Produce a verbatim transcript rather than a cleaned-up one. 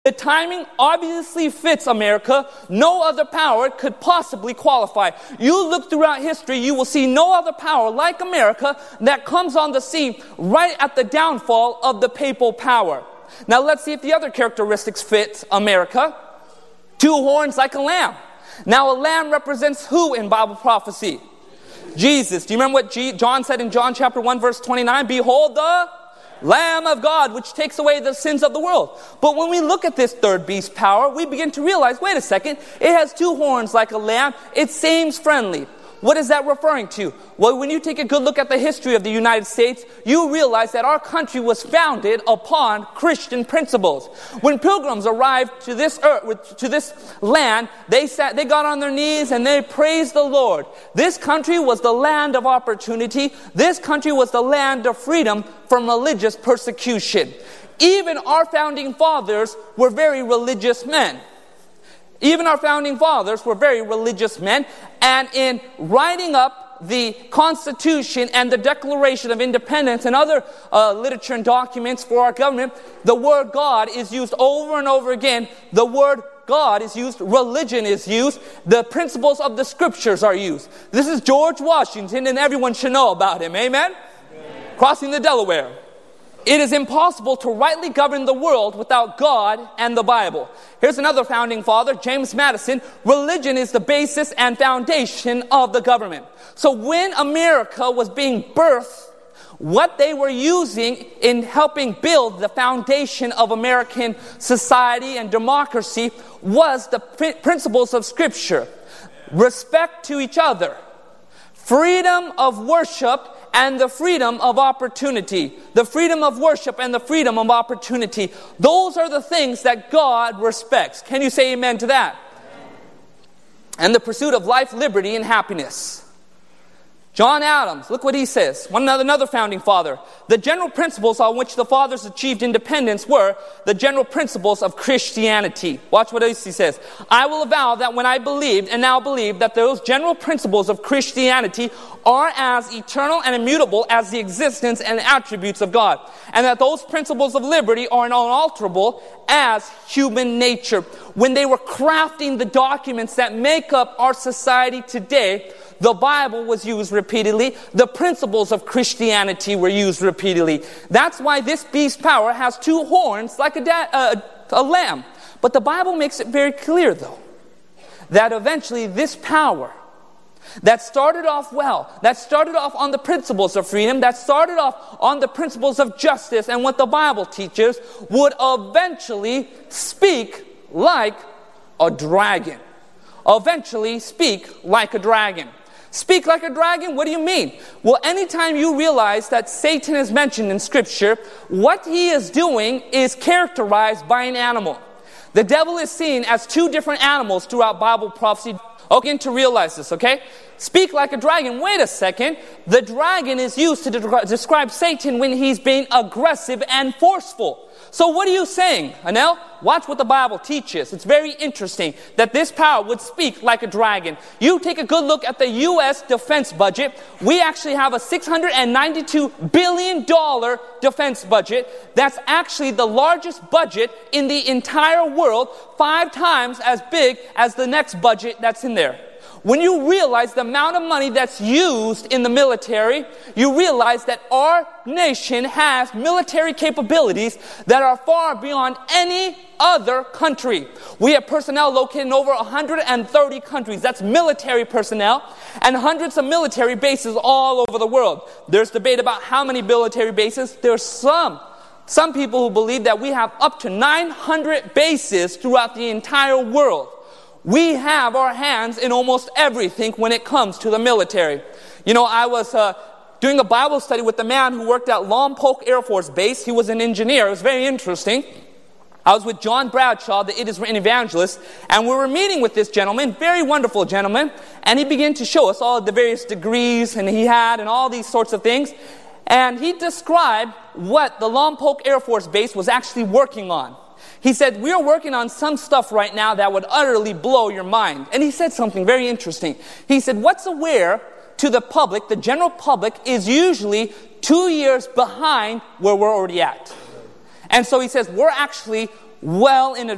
The timing obviously fits America. No other power could possibly qualify. You look throughout history, you will see no other power like America that comes on the scene right at the downfall of the papal power. Now let's see if the other characteristics fit America. Two horns like a lamb. Now a lamb represents who in Bible prophecy? Jesus. Do you remember what G- John said in John chapter one verse twenty-nine? Behold the Lamb of God, which takes away the sins of the world. But when we look at this third beast power, we begin to realize, wait a second, it has two horns like a lamb. It seems friendly. What is that referring to? Well, when you take a good look at the history of the United States, you realize that our country was founded upon Christian principles. When pilgrims arrived to this earth, to this land, they sat, they got on their knees and they praised the Lord. This country was the land of opportunity. This country was the land of freedom from religious persecution. Even our founding fathers were very religious men. Even our founding fathers were very religious men, and in writing up the Constitution and the Declaration of Independence and other uh, literature and documents for our government, the word God is used over and over again. The word God is used, religion is used, the principles of the scriptures are used. This is George Washington, and everyone should know about him. Amen? Amen. Crossing the Delaware. It is impossible to rightly govern the world without God and the Bible. Here's another founding father, James Madison. Religion is the basis and foundation of the government. So when America was being birthed, what they were using in helping build the foundation of American society and democracy was the pr- principles of Scripture. Respect to each other, freedom of worship, and the freedom of opportunity. The freedom of worship and the freedom of opportunity. Those are the things that God respects. Can you say amen to that? Amen. And the pursuit of life, liberty, and happiness. John Adams, look what he says. One another, another founding father. The general principles on which the fathers achieved independence were the general principles of Christianity. Watch what else he says. I will avow that when I believed and now believe that those general principles of Christianity are as eternal and immutable as the existence and attributes of God. And that those principles of liberty are unalterable as human nature. When they were crafting the documents that make up our society today, the Bible was used repeatedly. The principles of Christianity were used repeatedly. That's why this beast power has two horns like a, da- uh, a lamb. But the Bible makes it very clear, though, that eventually this power that started off well, that started off on the principles of freedom, that started off on the principles of justice and what the Bible teaches, would eventually speak like a dragon. Eventually speak like a dragon. Speak like a dragon? What do you mean? Well, anytime you realize that Satan is mentioned in Scripture, what he is doing is characterized by an animal. The devil is seen as two different animals throughout Bible prophecy. Okay, to realize this, okay? Speak like a dragon. Wait a second. The dragon is used to de- describe Satan when he's being aggressive and forceful. So what are you saying, Anel? Watch what the Bible teaches. It's very interesting that this power would speak like a dragon. You take a good look at the U S defense budget. We actually have a six hundred ninety-two billion dollars defense budget. That's actually the largest budget in the entire world, five times as big as the next budget that's in there. When you realize the amount of money that's used in the military, you realize that our nation has military capabilities that are far beyond any other country. We have personnel located in over one hundred thirty countries. That's military personnel, and hundreds of military bases all over the world. There's debate about how many military bases. There's some. Some people who believe that we have up to nine hundred bases throughout the entire world. We have our hands in almost everything when it comes to the military. You know, I was uh, doing a Bible study with a man who worked at Lompoc Air Force Base. He was an engineer. It was very interesting. I was with John Bradshaw, the It Is Written evangelist, and we were meeting with this gentleman, very wonderful gentleman, and he began to show us all the various degrees and he had and all these sorts of things. And he described what the Lompoc Air Force Base was actually working on. He said, we are working on some stuff right now that would utterly blow your mind. And he said something very interesting. He said, what's aware to the public, the general public, is usually two years behind where we're already at. And so he says, we're actually well in advance.